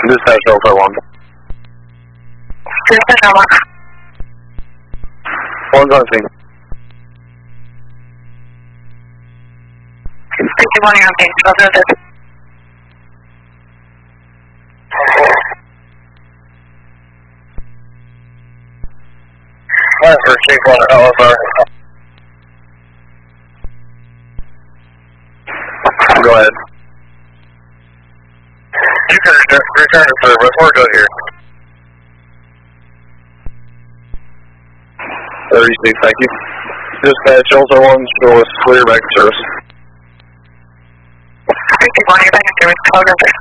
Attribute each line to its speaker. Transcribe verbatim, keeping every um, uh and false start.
Speaker 1: Dispatch Delta one.
Speaker 2: Dispatch one.
Speaker 1: One's on scene.
Speaker 2: fifty-one, you're on scene. twelve oh six.
Speaker 1: Last for Chief one L S R. Go ahead. You can return to service. We're good here. thirty-six, thank you. Dispatch also one, show us clear back to service.
Speaker 2: fifty-one, you're back in service. twelve oh six.